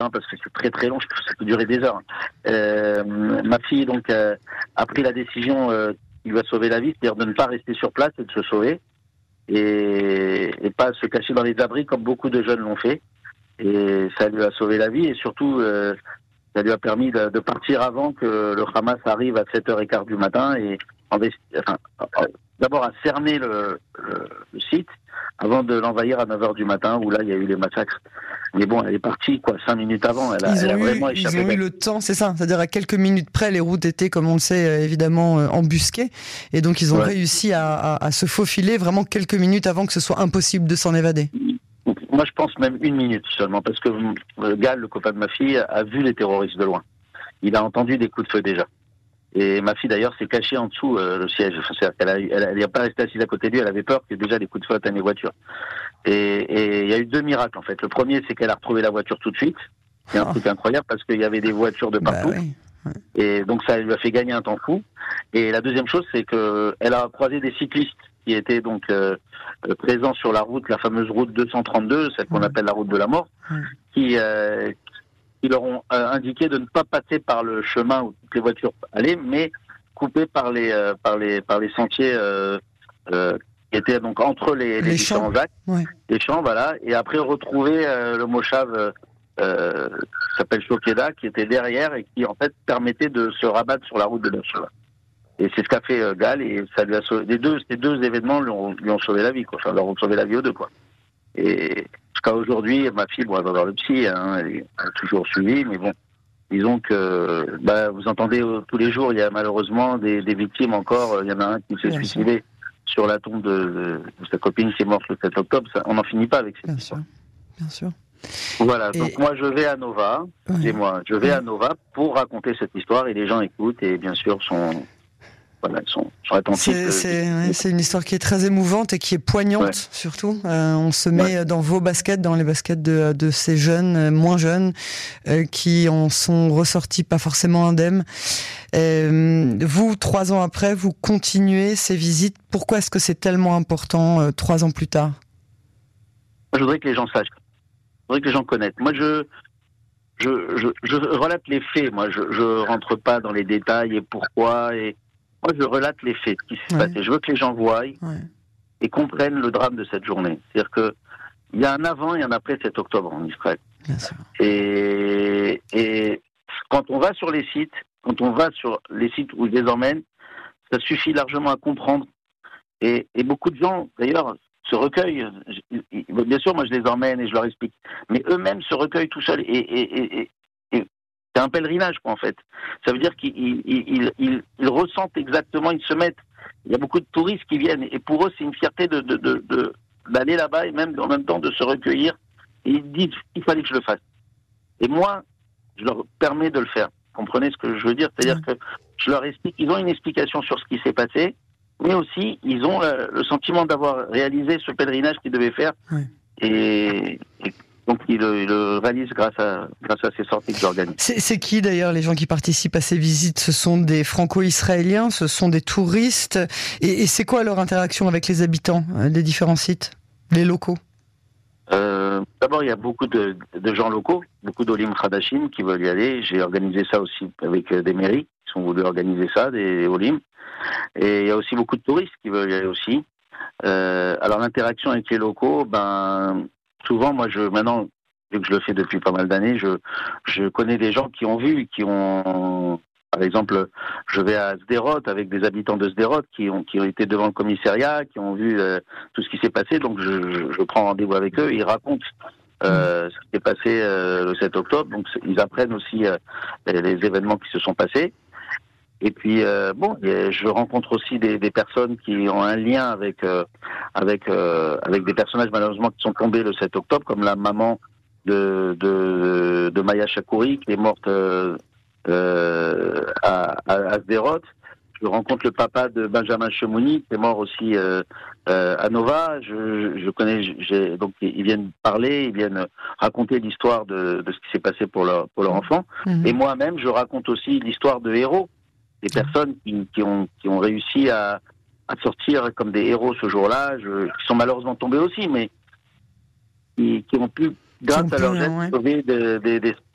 parce que c'est très très long, ça peut durer des heures. Ma fille donc a pris la décision qui lui a sauvé la vie, c'est-à-dire de ne pas rester sur place et de se sauver et pas se cacher dans les abris comme beaucoup de jeunes l'ont fait. Et ça lui a sauvé la vie et surtout ça lui a permis de partir avant que le Hamas arrive à 7h15 du matin et d'abord à cerner le site avant de l'envahir à 9h du matin où là il y a eu les massacres. Mais bon, elle est partie 5 minutes avant, elle a vraiment échappé. Ils ont eu le temps, c'est ça, c'est-à-dire à quelques minutes près, les routes étaient, comme on le sait, évidemment embusquées, et donc ils ont réussi à se faufiler vraiment quelques minutes avant que ce soit impossible de s'en évader. Moi je pense même 1 minute seulement, parce que Gal, le copain de ma fille, a vu les terroristes de loin. Il a entendu des coups de feu déjà. Et ma fille d'ailleurs s'est cachée en dessous le siège. C'est-à-dire qu'elle n'est pas restée assise à côté de lui, elle avait peur que déjà des coups de feu atteignent les voitures. Et il y a eu 2 miracles en fait. Le premier, c'est qu'elle a retrouvé la voiture tout de suite. C'est un truc incroyable parce qu'il y avait des voitures de partout. Oui. Et donc ça lui a fait gagner un temps fou. Et la deuxième chose, c'est qu'elle a croisé des cyclistes qui étaient donc présents sur la route, la fameuse route 232, celle qu'on appelle la route de la mort, qui leur ont indiqué de ne pas passer par le chemin où toutes les voitures allaient, mais couper par les sentiers qui étaient donc entre les différents axes, les champs, voilà, et après retrouver le moshav s'appelle Shokeda, qui était derrière et qui en fait permettait de se rabattre sur la route de Beersheba. Et c'est ce qu'a fait Gal, et ça lui a sauvé. Ces deux événements lui ont sauvé la vie, quoi. Enfin, leur ont sauvé la vie aux deux, quoi. Et jusqu'à aujourd'hui, ma fille, elle va voir le psy, elle a toujours suivi, mais bon, disons que, vous entendez tous les jours, il y a malheureusement des victimes encore. Il y en a un qui s'est suicidé sur la tombe de sa copine qui est morte le 7 octobre. On n'en finit pas avec cette histoire. Bien sûr. Voilà, donc moi je vais à Nova, je vais à Nova pour raconter cette histoire et les gens écoutent et bien sûr sont attentifs. C'est une histoire qui est très émouvante et qui est poignante surtout. On se met dans vos baskets, dans les baskets de ces jeunes, moins jeunes, qui en sont ressortis pas forcément indemnes. Vous, 3 ans après, vous continuez ces visites. Pourquoi est-ce que c'est tellement important 3 ans plus tard ? Je voudrais que les gens sachent. Je voudrais que les gens connaissent. Moi, je relate les faits. Moi, je rentre pas dans les détails et pourquoi. Et moi, je relate les faits, ce qui s'est passé. Je veux que les gens voient et comprennent le drame de cette journée. C'est-à-dire que il y a un avant et un après 7 octobre en Israël. Bien sûr. Et quand on va sur les sites, où je les emmène, ça suffit largement à comprendre. Et beaucoup de gens, d'ailleurs, se recueillent. Bien sûr, moi je les emmène et je leur explique. Mais eux-mêmes se recueillent tout seuls. Et c'est un pèlerinage, quoi, en fait. Ça veut dire qu'ils ressentent exactement, ils se mettent. Il y a beaucoup de touristes qui viennent. Et pour eux, c'est une fierté d'aller là-bas et même en même temps de se recueillir. Et ils disent qu'il fallait que je le fasse. Et moi, je leur permets de le faire. Vous comprenez ce que je veux dire ? C'est-à-dire que je leur explique, ils ont une explication sur ce qui s'est passé. Mais aussi, ils ont le sentiment d'avoir réalisé ce pèlerinage qu'ils devaient faire. Et donc, ils le réalisent grâce à ces sorties que j'organise. C'est qui, d'ailleurs, les gens qui participent à ces visites ? Ce sont des franco-israéliens, ce sont des touristes. Et c'est quoi leur interaction avec les habitants des différents sites, les locaux ? D'abord, il y a beaucoup de gens locaux, beaucoup d'Olim Khadashim qui veulent y aller. J'ai organisé ça aussi avec des mairies qui ont voulu organiser ça, des Olim. Et il y a aussi beaucoup de touristes qui veulent y aller aussi. Alors l'interaction avec les locaux, souvent moi maintenant, vu que je le fais depuis pas mal d'années, je connais des gens qui ont vu, par exemple, je vais à Sderot avec des habitants de Sderot qui ont été devant le commissariat, qui ont vu tout ce qui s'est passé, donc je prends rendez-vous avec eux, ils racontent ce qui s'est passé le 7 octobre, donc ils apprennent aussi les événements qui se sont passés. Et puis je rencontre aussi des personnes qui ont un lien avec des personnages malheureusement qui sont tombés le 7 octobre, comme la maman de Maya Chakouri qui est morte à Sderot. Je rencontre le papa de Benjamin Chemouni qui est mort aussi à Nova. Je connais, donc ils viennent parler, ils viennent raconter l'histoire de ce qui s'est passé pour leur enfant. Et moi-même, je raconte aussi l'histoire de héros. Des personnes qui ont réussi à sortir comme des héros ce jour-là, qui sont malheureusement tombés aussi, mais qui ont pu, grâce à leur geste, sauver